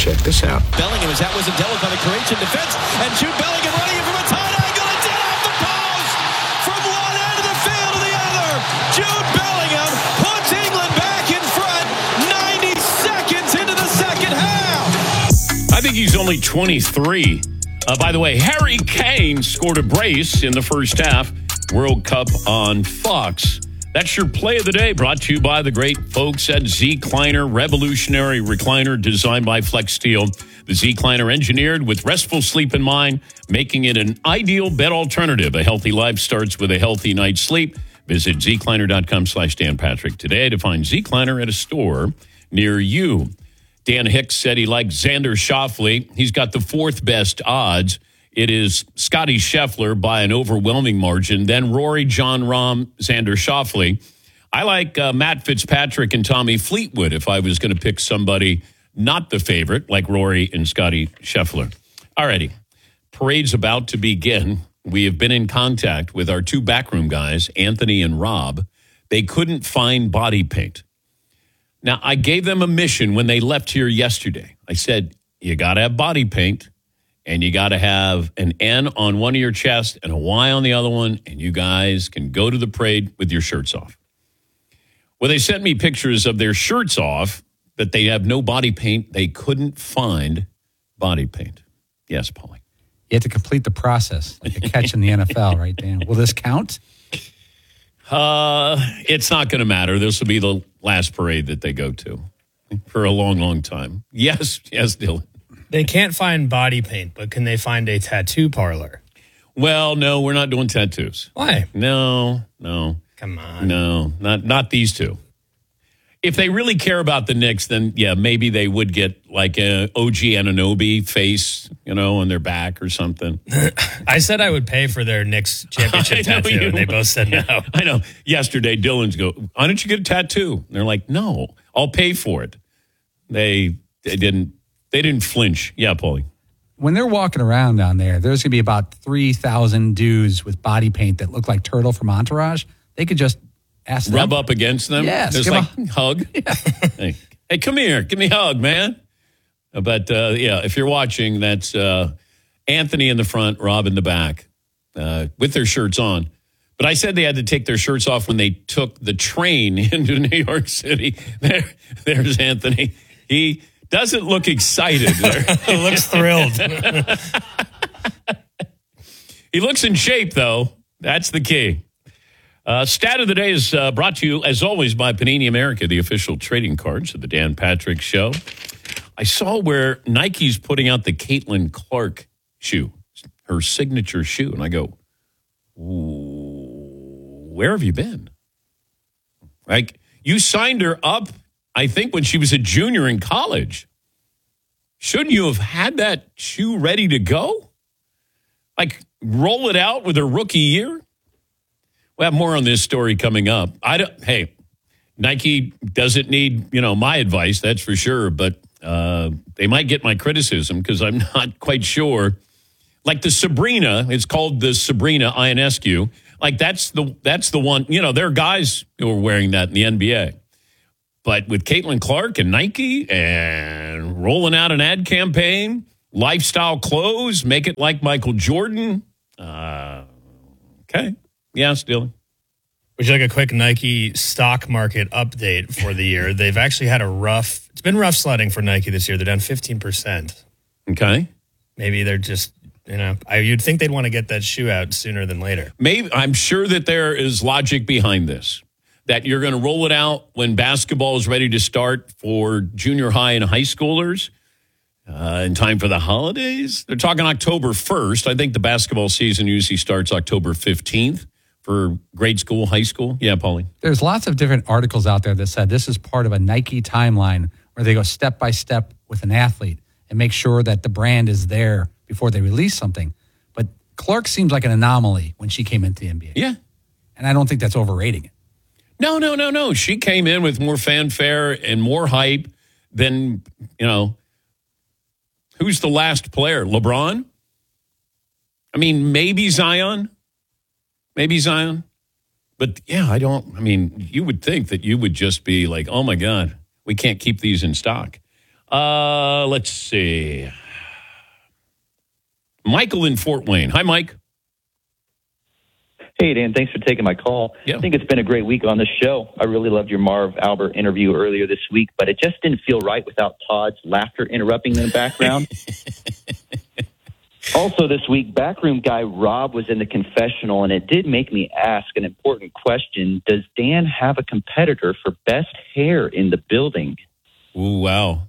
Check this out. Bellingham, as that wasn't dealt with by the Croatian defense, and Jude Bellingham running in from a tight angle and dead off the post from one end of the field to the other. Jude Bellingham puts England back in front 90 seconds into the second half. I think he's only 23. By the way, Harry Kane scored a brace in the first half. World Cup on Fox. That's your play of the day, brought to you by the great folks at Z-Cliner, revolutionary recliner designed by Flex Steel. The Z-Cliner engineered with restful sleep in mind, making it an ideal bed alternative. A healthy life starts with a healthy night's sleep. Visit zcliner.com/Dan Patrick today to find Z-Cliner at a store near you. Dan Hicks said he liked Xander Schauffele. He's got the fourth best odds. It is Scotty Scheffler by an overwhelming margin, then Rory, Jon Rahm, Xander Schauffele. I like Matt Fitzpatrick and Tommy Fleetwood if I was going to pick somebody not the favorite, like Rory and Scotty Scheffler. Alrighty, parade's about to begin. We have been in contact with our two backroom guys, Anthony and Rob. They couldn't find body paint. Now, I gave them a mission when they left here yesterday. I said, you got to have body paint, and you got to have an N on one of your chest and a Y on the other one, and you guys can go to the parade with your shirts off. Well, they sent me pictures of their shirts off, but they have no body paint. They couldn't find body paint. Yes, Paulie. You have to complete the process, like a catch in the NFL, right, Dan? Will this count? It's not going to matter. This will be the last parade that they go to for a long, long time. Yes, Dylan. They can't find body paint, but can they find a tattoo parlor? Well, no, we're not doing tattoos. Why? No. Come on. No, not these two. If they really care about the Knicks, then, yeah, maybe they would get like a OG Anunoby face, on their back or something. I said I would pay for their Knicks championship tattoo, and they both said no. I know. Yesterday, Dylan's go, why don't you get a tattoo? And they're like, no, I'll pay for it. They didn't flinch. Yeah, Paulie. When they're walking around down there, there's going to be about 3,000 dudes with body paint that look like Turtle from Entourage. They could just ask them. Rub up against them? Yes. Just like hug? Yeah. Hey, come here. Give me a hug, man. But, if you're watching, that's Anthony in the front, Rob in the back, with their shirts on. But I said they had to take their shirts off when they took the train into New York City. There's Anthony. He doesn't look excited. He looks thrilled. He looks in shape, though. That's the key. Stat of the day is brought to you, as always, by Panini America, the official trading cards of the Dan Patrick Show. I saw where Nike's putting out the Caitlin Clark shoe, her signature shoe. And I go, where have you been? Like, you signed her up, I think, when she was a junior in college. Shouldn't you have had that shoe ready to go? Like, roll it out with her rookie year? We'll have more on this story coming up. Hey, Nike doesn't need, my advice, that's for sure, but they might get my criticism because I'm not quite sure. Like the Sabrina, it's called the Sabrina Ionescu. Like that's the one, there are guys who are wearing that in the NBA. But with Caitlin Clark and Nike and rolling out an ad campaign, lifestyle clothes, make it like Michael Jordan. Okay. Yeah, still. Would you like a quick Nike stock market update for the year? They've actually had it's been rough sledding for Nike this year. They're down 15%. Okay. Maybe they're just, you'd think they'd want to get that shoe out sooner than later. Maybe. I'm sure that there is logic behind this, that you're going to roll it out when basketball is ready to start for junior high and high schoolers in time for the holidays. They're talking October 1st. I think the basketball season usually starts October 15th. For grade school, high school? Yeah, Paulie. There's lots of different articles out there that said this is part of a Nike timeline where they go step by step with an athlete and make sure that the brand is there before they release something. But Clark seems like an anomaly when she came into the NBA. Yeah. And I don't think that's overrating it. No. She came in with more fanfare and more hype than, who's the last player? LeBron? I mean, maybe Zion. But, yeah, you would think that you would just be like, oh, my God, we can't keep these in stock. Let's see. Michael in Fort Wayne. Hi, Mike. Hey, Dan. Thanks for taking my call. Yeah. I think it's been a great week on the show. I really loved your Marv Albert interview earlier this week, but it just didn't feel right without Todd's laughter interrupting in the background. Also this week, backroom guy Rob was in the confessional, and it did make me ask an important question. Does Dan have a competitor for best hair in the building? Ooh, wow.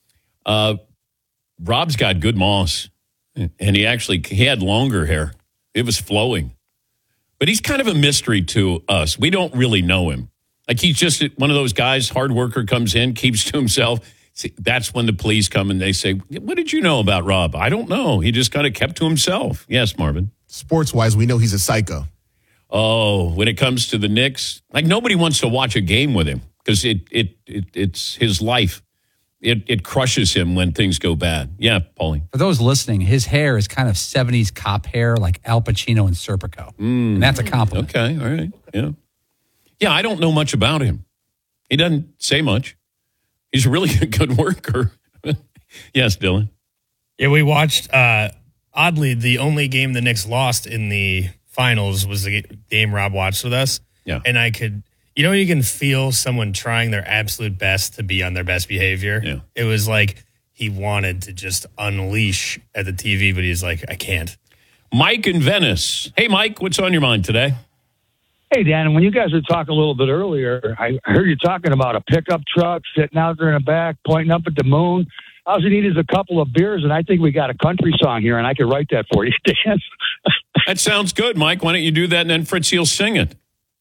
Rob's got good moss, and he had longer hair. It was flowing. But he's kind of a mystery to us. We don't really know him. Like, he's just one of those guys, hard worker, comes in, keeps to himself. See, that's when the police come and they say, what did you know about Rob? I don't know. He just kind of kept to himself. Yes, Marvin. Sports-wise, we know he's a psycho. Oh, when it comes to the Knicks, like, nobody wants to watch a game with him because it's his life. It crushes him when things go bad. Yeah, Paulie. For those listening, his hair is kind of 70s cop hair like Al Pacino and Serpico. And that's a compliment. Okay, all right. Yeah. Yeah, I don't know much about him. He doesn't say much. He's really a good worker. Yes, Dylan. Yeah, we watched, oddly, the only game the Knicks lost in the finals was the game Rob watched with us. Yeah. And I could, you can feel someone trying their absolute best to be on their best behavior. Yeah. It was like he wanted to just unleash at the TV, but he's like, I can't. Mike in Venice. Hey, Mike, what's on your mind today? Hey, Dan, when you guys were talking a little bit earlier, I heard you talking about a pickup truck sitting out there in the back, pointing up at the moon. All you need is a couple of beers, and I think we got a country song here, and I could write that for you, Dan. That sounds good, Mike. Why don't you do that, and then Fritzy will sing it.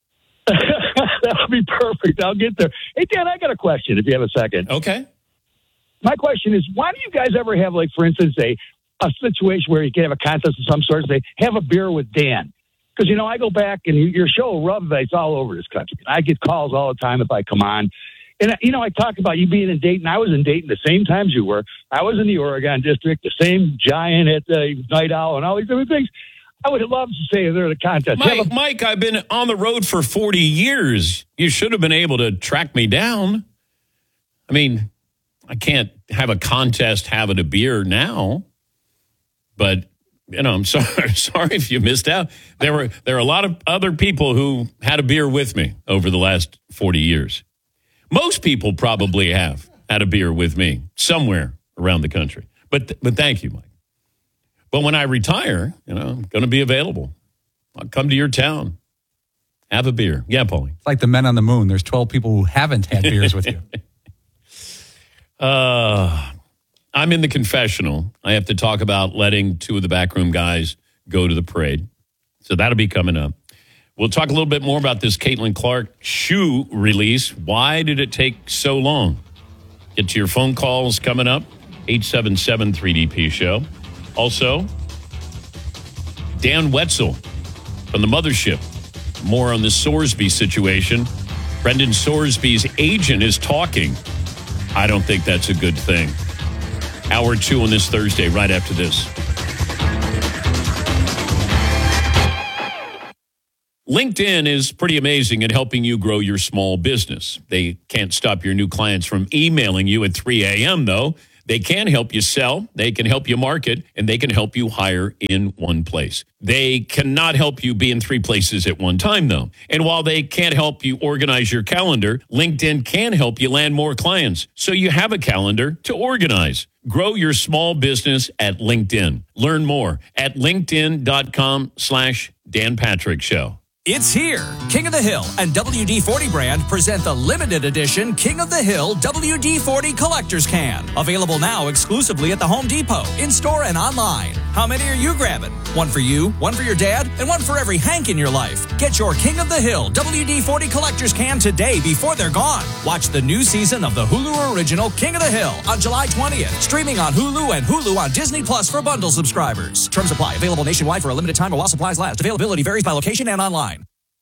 That'll be perfect. I'll get there. Hey, Dan, I got a question, if you have a second. Okay. My question is, why do you guys ever have, like, for instance, a situation where you can have a contest of some sort and say, have a beer with Dan? Because, I go back and your show rubs all over this country. I get calls all the time if I come on. And, I talk about you being in Dayton. I was in Dayton the same times you were. I was in the Oregon district, the same giant at the Night Owl and all these different things. I would love to say they're the contest. Mike, I've been on the road for 40 years. You should have been able to track me down. I mean, I can't have a contest having a beer now. But, I'm sorry if you missed out. There are a lot of other people who had a beer with me over the last 40 years. Most people probably have had a beer with me somewhere around the country. But thank you, Mike. But when I retire, I'm going to be available. I'll come to your town, have a beer. Yeah, Paulie. It's like the men on the moon. There's 12 people who haven't had beers with you. I'm in the confessional. I have to talk about letting two of the backroom guys go to the parade. So that'll be coming up. We'll talk a little bit more about this Caitlin Clark shoe release. Why did it take so long? Get to your phone calls coming up. 877-3DP Show. Also, Dan Wetzel from the Mothership. More on the Sorsby situation. Brendan Sorsby's agent is talking. I don't think that's a good thing. Hour 2 on this Thursday, right after this. LinkedIn is pretty amazing at helping you grow your small business. They can't stop your new clients from emailing you at 3 a.m., though. They can help you sell, they can help you market, and they can help you hire in one place. They cannot help you be in 3 places at one time, though. And while they can't help you organize your calendar, LinkedIn can help you land more clients so you have a calendar to organize. Grow your small business at LinkedIn. Learn more at linkedin.com/Dan Patrick Show. It's here. King of the Hill and WD-40 brand present the limited edition King of the Hill WD-40 Collector's Can. Available now exclusively at the Home Depot, in-store and online. How many are you grabbing? One for you, one for your dad, and one for every Hank in your life. Get your King of the Hill WD-40 Collector's Can today before they're gone. Watch the new season of the Hulu original King of the Hill on July 20th. Streaming on Hulu and Hulu on Disney Plus for bundle subscribers. Terms apply. Available nationwide for a limited time or while supplies last. Availability varies by location and online.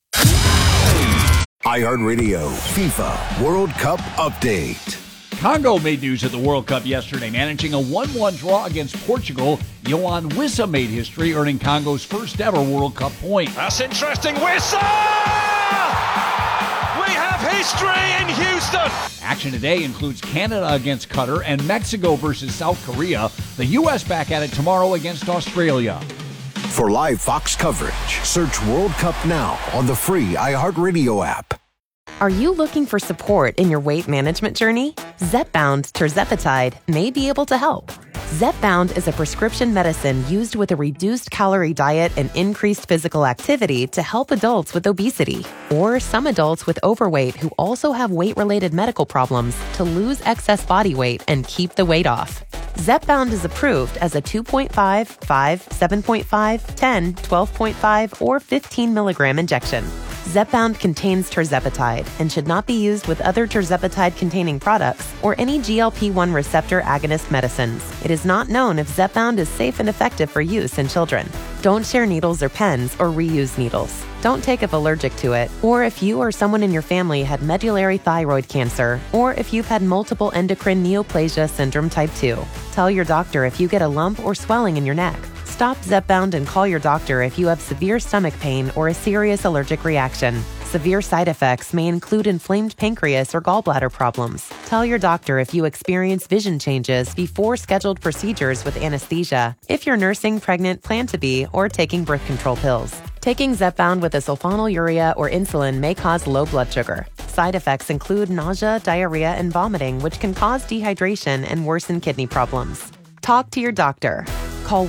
iHeartRadio FIFA World Cup Update. Congo made news at the World Cup yesterday, managing a 1-1 draw against Portugal. Yohan Wissa made history, earning Congo's first ever World Cup point. That's interesting. Wissa! We have history in Houston. Action today includes Canada against Qatar and Mexico versus South Korea. The U.S. back at it tomorrow against Australia. For live Fox coverage, search World Cup now on the free iHeartRadio app. Are you looking for support in your weight management journey? Zepbound tirzepatide may be able to help. Zepbound is a prescription medicine used with a reduced calorie diet and increased physical activity to help adults with obesity or some adults with overweight who also have weight-related medical problems to lose excess body weight and keep the weight off. Zepbound is approved as a 2.5, 5, 7.5, 10, 12.5, or 15 milligram injection. Zepbound contains tirzepatide and should not be used with other tirzepatide-containing products or any GLP-1 receptor agonist medicines. It is not known if Zepbound is safe and effective for use in children. Don't share needles or pens or reuse needles. Don't take if allergic to it, or if you or someone in your family had medullary thyroid cancer, or if you've had multiple endocrine neoplasia syndrome type 2. Tell your doctor if you get a lump or swelling in your neck. Stop Zepbound and call your doctor if you have severe stomach pain or a serious allergic reaction. Severe side effects may include inflamed pancreas or gallbladder problems. Tell your doctor if you experience vision changes before scheduled procedures with anesthesia, if you're nursing, pregnant, plan to be, or taking birth control pills. Taking Zepbound with a sulfonylurea or insulin may cause low blood sugar. Side effects include nausea, diarrhea, and vomiting, which can cause dehydration and worsen kidney problems. Talk to your doctor. Call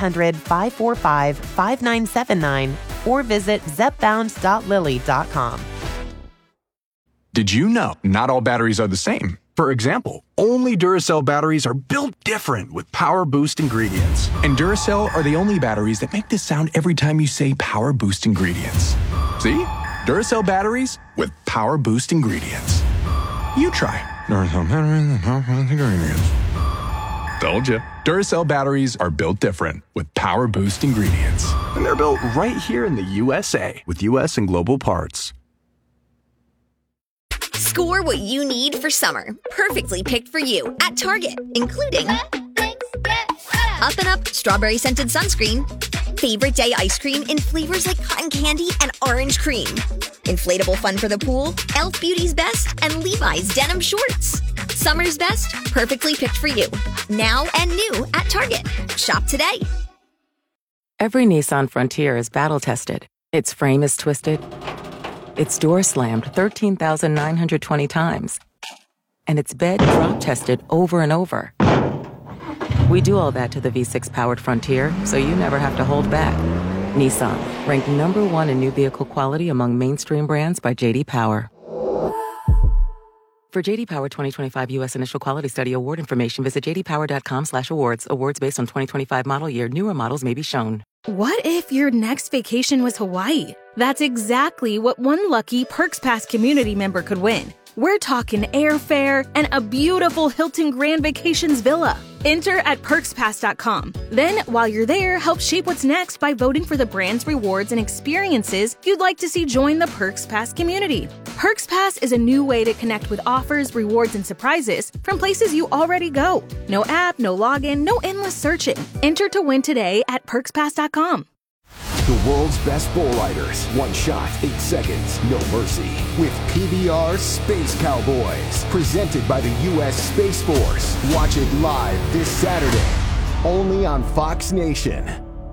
1-800-545-5979 or visit zepbound.lilly.com. Did you know not all batteries are the same? For example, only Duracell batteries are built different with Power Boost ingredients. And Duracell are the only batteries that make this sound every time you say Power Boost ingredients. See? Duracell batteries with Power Boost ingredients. You try Duracell batteries with Power Boost ingredients. Told you. Duracell batteries are built different with Power Boost ingredients. And they're built right here in the USA with US and global parts. Score what you need for summer. Perfectly picked for you at Target, including Up and Up strawberry scented sunscreen, favorite day ice cream in flavors like cotton candy and orange cream, inflatable fun for the pool, Elf Beauty's Best, and Levi's denim shorts. Summer's best, perfectly picked for you. Now and new at Target. Shop today. Every Nissan Frontier is battle-tested. Its frame is twisted. Its door slammed 13,920 times. And its bed drop-tested over and over. We do all that to the V6-powered Frontier, so you never have to hold back. Nissan, ranked #1 in new vehicle quality among mainstream brands by J.D. Power. For J.D. Power 2025 U.S. Initial Quality Study award information, visit jdpower.com/awards. Awards based on 2025 model year. Newer models may be shown. What if your next vacation was Hawaii? That's exactly what one lucky Perks Pass community member could win. We're talking airfare and a beautiful Hilton Grand Vacations villa. Enter at perkspass.com. Then, while you're there, help shape what's next by voting for the brands, rewards, and experiences you'd like to see join the Perks Pass community. Perks Pass is a new way to connect with offers, rewards, and surprises from places you already go. No app, no login, no endless searching. Enter to win today at perkspass.com. The world's best bull riders. One shot, 8 seconds, no mercy. With PBR Space Cowboys. Presented by the U.S. Space Force. Watch it live this Saturday. Only on Fox Nation.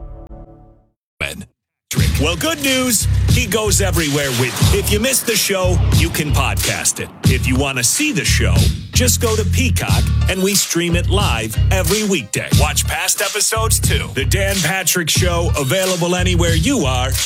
Well, good news. He goes everywhere with. If you missed the show, you can podcast it. If you want to see the show, just go to Peacock and we stream it live every weekday. Watch past episodes too. The Dan Patrick Show, available anywhere you are